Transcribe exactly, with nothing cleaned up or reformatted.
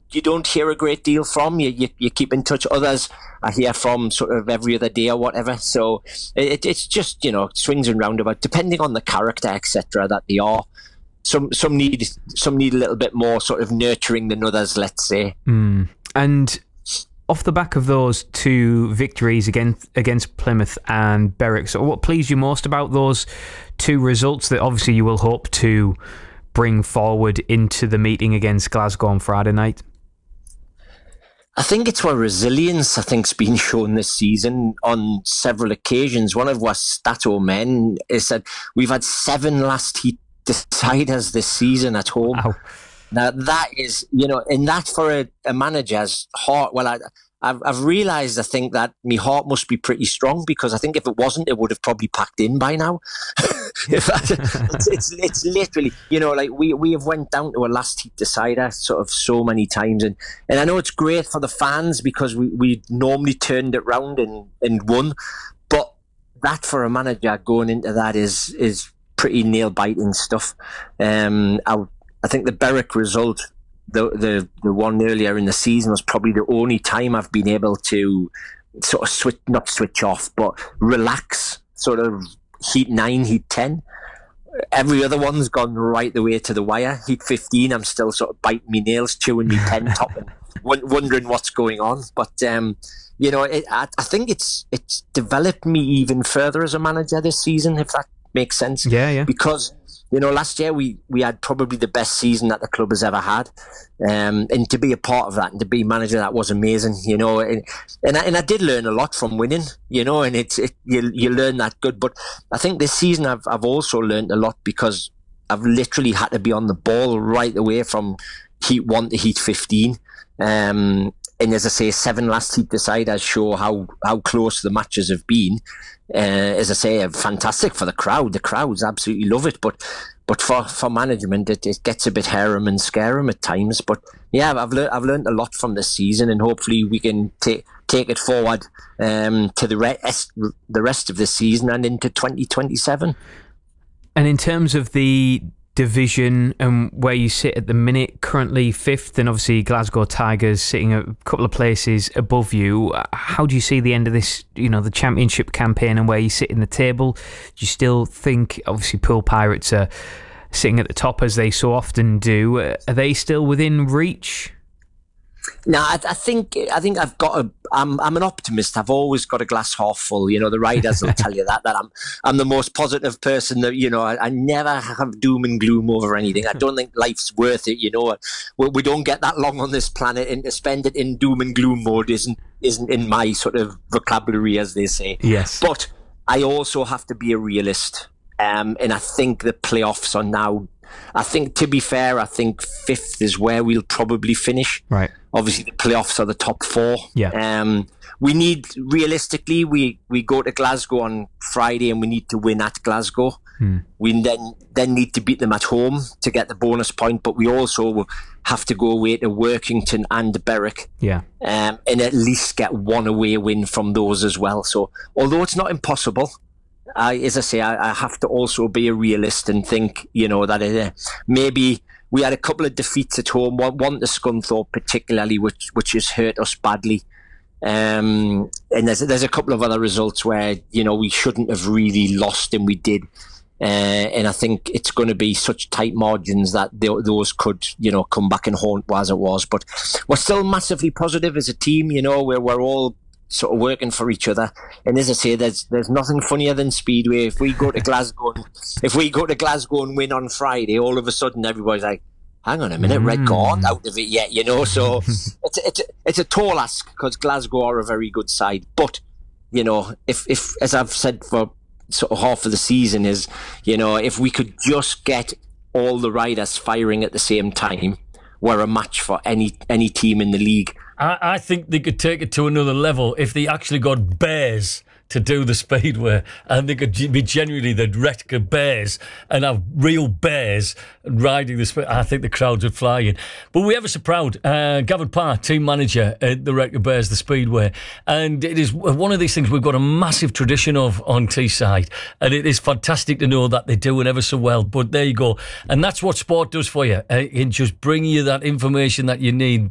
you don't hear a great deal from. You, you you keep in touch. Others I hear from sort of every other day or whatever. So it, it's just, you know, swings and roundabouts, depending on the character, et cetera, that they are. Some some need some need a little bit more sort of nurturing than others, let's say. Mm. And off the back of those two victories against against Plymouth and Berwick, so what pleased you most about those two results that obviously you will hope to bring forward into the meeting against Glasgow on Friday night? I think it's our resilience, I think, has been shown this season on several occasions. One of our Stato men is that we've had seven last heat deciders this season at home. Wow. Now, that is, you know, and that for a, a manager's heart, well, I, I've, I've realised, I think, that my heart must be pretty strong, because I think if it wasn't, it would have probably packed in by now. it's, it's, it's literally, you know, like we, we have went down to a last heat decider sort of so many times. And, and I know it's great for the fans because we, we normally turned it round and, and won. But that for a manager going into that is is pretty nail-biting stuff. Um, I, I think the Berwick result, the, the the one earlier in the season, was probably the only time I've been able to sort of switch, not switch off, but relax, sort of heat nine, heat ten. Every other one's gone right the way to the wire. Heat fifteen, I'm still sort of biting my nails, chewing my pen top and wondering what's going on. But, um, you know, it, I, I think it's it's developed me even further as a manager this season, if that makes sense. Yeah, yeah. Because, you know, last year we, we had probably the best season that the club has ever had. Um, and to be a part of that and to be manager, that was amazing, you know. And and I, and I did learn a lot from winning, you know, and it's it, you you learn that good. But I think this season I've I've also learned a lot, because I've literally had to be on the ball right away from heat one to heat fifteen. Um, and as I say, seven last heat deciders show how, how close the matches have been. Uh, as I say, fantastic for the crowd. The crowds absolutely love it. But but for, for management, it, it gets a bit harem and scarem at times. But yeah, I've learned I've learned a lot from this season, and hopefully we can take take it forward um, to the rest the rest of the season and into twenty twenty-seven. And in terms of the division and where you sit at the minute, currently fifth, and obviously Glasgow Tigers sitting a couple of places above you. How do you see the end of this, you know, the championship campaign and where you sit in the table? Do you still think, obviously Poole Pirates are sitting at the top as they so often do, are they still within reach? No, I, I think I think I've got a. I'm I'm an optimist. I've always got a glass half full. You know, the riders will tell you that that I'm I'm the most positive person. That, you know, I, I never have doom and gloom over anything. I don't think life's worth it. You know, we, we don't get that long on this planet, and to spend it in doom and gloom mode isn't isn't in my sort of vocabulary, as they say. Yes, but I also have to be a realist, um, and I think the playoffs are now. I think, to be fair, I think fifth is where we'll probably finish. Right. Obviously, the playoffs are the top four. Yeah. Um, we need, realistically, we, we go to Glasgow on Friday and we need to win at Glasgow. Hmm. We then then need to beat them at home to get the bonus point, but we also have to go away to Workington and Berwick. Yeah. Um, and at least get one away win from those as well. So, although it's not impossible, I, as I say, I, I have to also be a realist and think, you know, that uh, maybe we had a couple of defeats at home, one, one to Scunthorpe particularly, which which has hurt us badly. Um, and there's there's a couple of other results where, you know, we shouldn't have really lost and we did. Uh, and I think it's going to be such tight margins that they, those could, you know, come back and haunt as it was. But we're still massively positive as a team, you know, where we're all sort of working for each other. And as I say, there's there's nothing funnier than Speedway. If we go to Glasgow and, if we go to Glasgow and win on Friday, all of a sudden everybody's like, hang on a minute, mm. Redcar aren't out of it yet, you know. So it's a, it's a, it's a tall ask, because Glasgow are a very good side. But, you know, if if as I've said for sort of half of the season, is, you know, if we could just get all the riders firing at the same time, we're a match for any any team in the league. I, I think they could take it to another level if they actually got bears to do the Speedway, and they could be genuinely the Redcar Bears and have real bears riding the Speedway. I think the crowds would fly in. But we ever so proud, uh, Gavin Parr, team manager at the Redcar Bears, the Speedway, and it is one of these things we've got a massive tradition of on Teesside, and it is fantastic to know that they're doing ever so well. But there you go, and that's what sport does for you. Uh, it just bring you that information that you need.